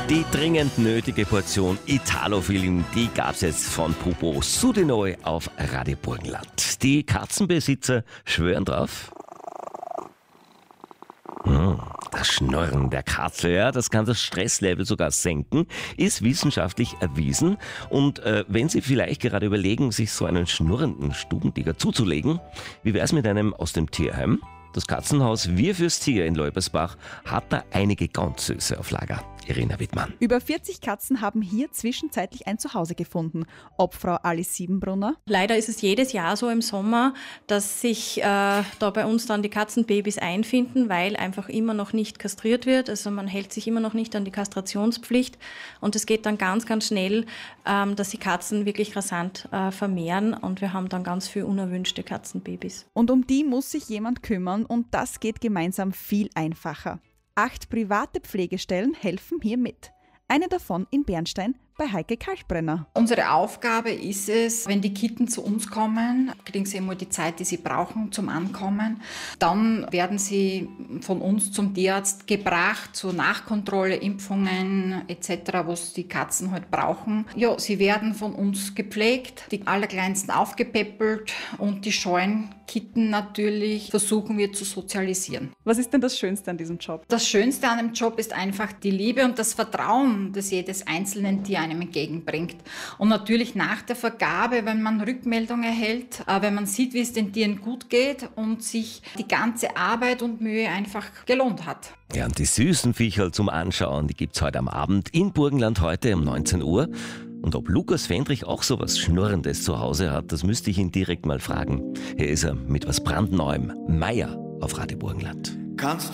Die dringend nötige Portion Italo-Feeling, die gab's jetzt von Pupo Sudenoy auf Radio Burgenland. Die Katzenbesitzer schwören drauf. Das Schnurren der Katze, ja, das kann das Stresslevel sogar senken, ist wissenschaftlich erwiesen. Und wenn Sie vielleicht gerade überlegen, sich so einen schnurrenden Stubentiger zuzulegen, wie wär's mit einem aus dem Tierheim? Das Katzenhaus Wir fürs Tier in Leubersbach hat da einige ganz Süße auf Lager. Irina Wittmann. Über 40 Katzen haben hier zwischenzeitlich ein Zuhause gefunden. Ob Frau Alice Siebenbrunner? Leider ist es jedes Jahr so im Sommer, dass sich da bei uns dann die Katzenbabys einfinden, weil einfach immer noch nicht kastriert wird. Also man hält sich immer noch nicht an die Kastrationspflicht und es geht dann ganz, ganz schnell, dass die Katzen wirklich rasant vermehren und wir haben dann ganz viele unerwünschte Katzenbabys. Und um die muss sich jemand kümmern und das geht gemeinsam viel einfacher. 8 private Pflegestellen helfen hier mit. Eine davon in Bernstein bei Heike Kalkbrenner. Unsere Aufgabe ist es, wenn die Kitten zu uns kommen, kriegen sie einmal die Zeit, die sie brauchen zum Ankommen. Dann werden sie von uns zum Tierarzt gebracht, zur Nachkontrolle, Impfungen etc., was die Katzen halt brauchen. Ja, sie werden von uns gepflegt, die Allerkleinsten aufgepäppelt und die scheuen Kitten natürlich versuchen wir zu sozialisieren. Was ist denn das Schönste an diesem Job? Das Schönste an dem Job ist einfach die Liebe und das Vertrauen, das jedes einzelnen Tier einem entgegenbringt. Und natürlich nach der Vergabe, wenn man Rückmeldung erhält, wenn man sieht, wie es den Tieren gut geht und sich die ganze Arbeit und Mühe einfach gelohnt hat. Ja, und die süßen Viecherl zum Anschauen, die gibt's heute am Abend in Burgenland heute um 19 Uhr. Und ob Lukas Fendrich auch so was Schnurrendes zu Hause hat, das müsste ich ihn direkt mal fragen. Hier ist er mit was brandneuem. Meier auf Radio Burgenland. Kannst